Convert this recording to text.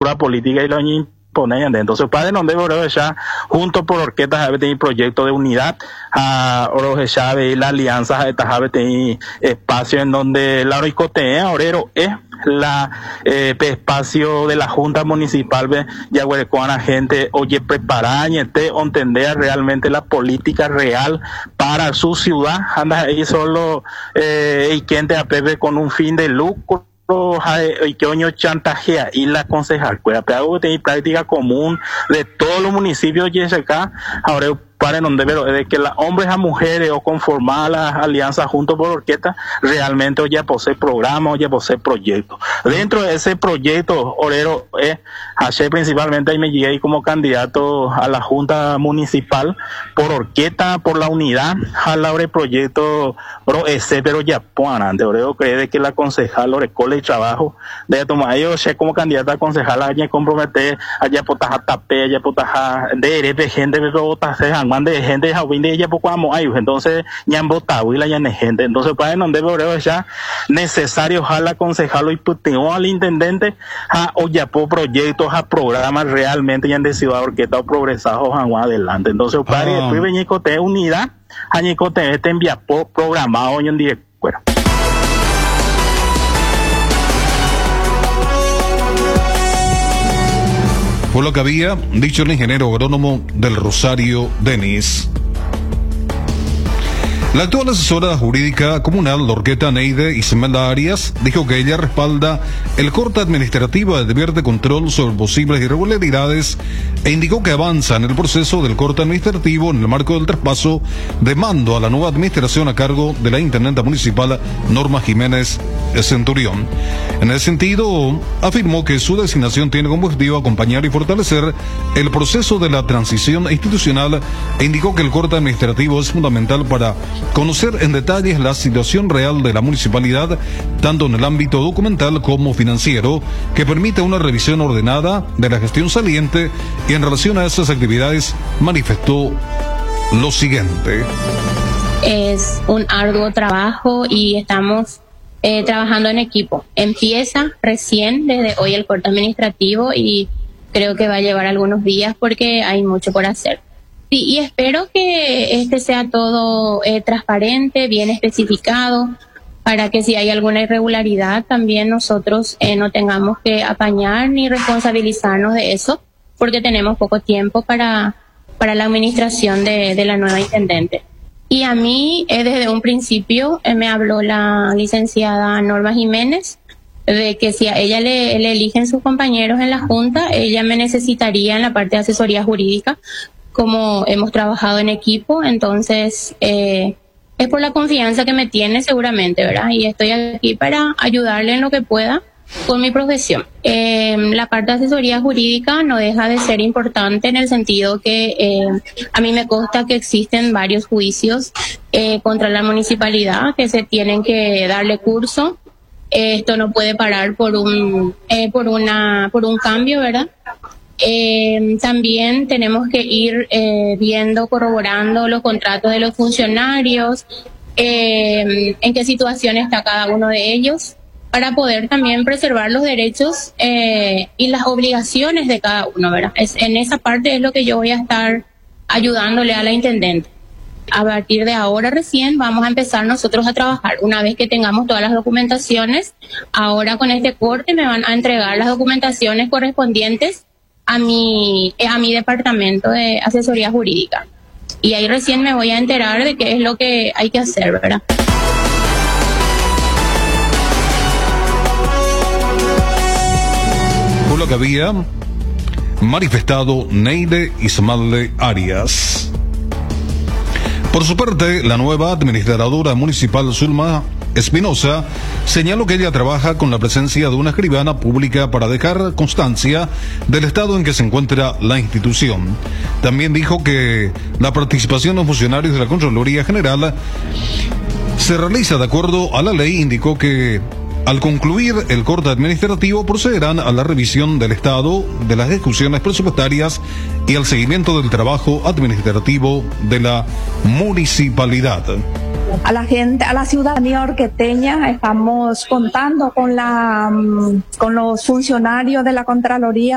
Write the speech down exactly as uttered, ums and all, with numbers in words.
estructura política y la imponente. Entonces, padre, donde veo ya, junto por orquestas, debe tener proyecto de unidad, a Oro ya ve la alianza, debe tener espacio en donde la Oricotea, Orero, es la eh, espacio de la Junta Municipal de Yaguarecuana, gente, oye, preparar y este, entender realmente la política real para su ciudad, anda ahí solo, eh, y quien te apebe con un fin de lucro, y que oño chantajea y la concejal, pues, algo de práctica común de todos los municipios y acá, ahora para donde veo de que las hombres a mujeres o conformar las alianzas juntos por orquesta realmente ya posee programa o ya posee proyecto. Dentro de ese proyecto, Orero, eh, ayer principalmente ahí me llegué como candidato a la Junta Municipal por orquesta, por la unidad, a la hora de proyecto, bro, ese, pero ya puana, de Orero cree de que la concejal Orecole y trabajo de tomar yo sé como candidata a concejal allá comprometer allá potaja tape, allá potaja de de gente de botaje de gente de ella poco amo ay entonces ñan botado y la ñan gente entonces para donde veo ya necesario ojalá concejalo y puteo al intendente a oyapo proyectos a programas realmente ya han decidido orquesta o progresados adelante entonces para ah. después veñicote unidad añicote este envía programado hoy en día bueno. Por lo que había dicho el ingeniero agrónomo del Rosario, Denis. La actual asesora jurídica comunal de Orqueta, Neide Isemelda Arias, dijo que ella respalda el corte administrativo de deber de control sobre posibles irregularidades e indicó que avanza en el proceso del corte administrativo en el marco del traspaso de mando a la nueva administración a cargo de la intendenta municipal Norma Jiménez Centurión. En ese sentido, afirmó que su designación tiene como objetivo acompañar y fortalecer el proceso de la transición institucional e indicó que el corte administrativo es fundamental para conocer en detalles la situación real de la municipalidad, tanto en el ámbito documental como financiero, que permita una revisión ordenada de la gestión saliente y en relación a esas actividades manifestó lo siguiente. Es un arduo trabajo y estamos eh, trabajando en equipo. Empieza recién desde hoy el corte administrativo y creo que va a llevar algunos días porque hay mucho por hacer. Sí, y espero que este sea todo eh, transparente, bien especificado, para que si hay alguna irregularidad también nosotros eh, no tengamos que apañar ni responsabilizarnos de eso, porque tenemos poco tiempo para, para la administración de, de la nueva intendente. Y a mí, eh, desde un principio, eh, me habló la licenciada Norma Jiménez, de que si a ella le, le eligen sus compañeros en la Junta, ella me necesitaría en la parte de asesoría jurídica, como hemos trabajado en equipo, entonces eh, es por la confianza que me tiene seguramente, ¿verdad? Y estoy aquí para ayudarle en lo que pueda con mi profesión. Eh, la parte de asesoría jurídica no deja de ser importante en el sentido que eh, a mí me consta que existen varios juicios eh, contra la municipalidad que se tienen que darle curso. Eh, esto no puede parar por un, eh, por una, por un cambio, ¿verdad? Eh, también tenemos que ir eh, viendo, corroborando los contratos de los funcionarios, eh, en qué situación está cada uno de ellos, para poder también preservar los derechos eh, y las obligaciones de cada uno, ¿verdad? Es, en esa parte es lo que yo voy a estar ayudándole a la intendente. A partir de ahora recién vamos a empezar nosotros a trabajar. Una vez que tengamos todas las documentaciones, ahora con este corte me van a entregar las documentaciones correspondientes a mi, a mi departamento de asesoría jurídica. Y ahí recién me voy a enterar de qué es lo que hay que hacer, ¿verdad? Por lo que había manifestado Neide Isemelda Arias. Por su parte, la nueva administradora municipal Zulma Espinosa señaló que ella trabaja con la presencia de una escribana pública para dejar constancia del estado en que se encuentra la institución. También dijo que la participación de los funcionarios de la Contraloría General se realiza de acuerdo a la ley. Indicó que al concluir el corte administrativo procederán a la revisión del estado de las ejecuciones presupuestarias y al seguimiento del trabajo administrativo de la municipalidad. A la gente, a la ciudadanía orqueteña, estamos contando con la, con los funcionarios de la Contraloría